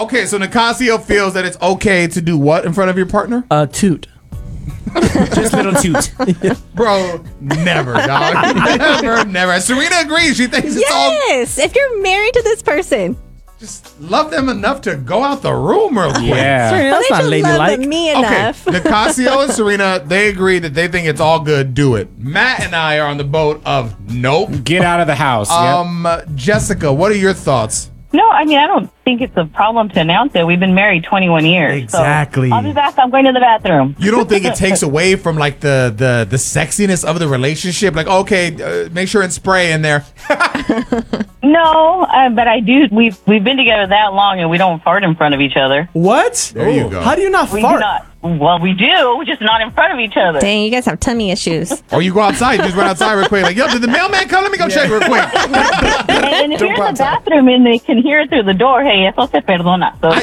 Okay, so Nicasio feels that it's okay to do what in front of your partner? Toot. Just little toot. Bro, never, dog. Never. Serena agrees. She thinks it's all... Yes, if you're married to this person. Just love them enough to go out the room real quick. Yeah. Serena, Well, that's they not should ladylike. love me Okay, enough. Nicasio and Serena, they agree that they think it's all good. Do it. Matt and I are on the boat of nope. Get out of the house. Yep. Jessica, what are your thoughts? No, I mean, I don't think it's a problem to announce it. We've been married 21 years. Exactly. So I'll be back. I'm going to the bathroom. You don't think it takes away from like the sexiness of the relationship? Like, okay, make sure and spray in there. No, but I do. We've been together that long, and we don't fart in front of each other. What? There you go. How do you not We fart? do not. Well, we do, just not in front of each other. Dang, you guys have tummy issues. Or you go outside, you just run outside real quick. Like, yo, did the mailman come? Let me go check real quick. And if you're in the bathroom and they can hear it through the door, hey, eso se perdona. So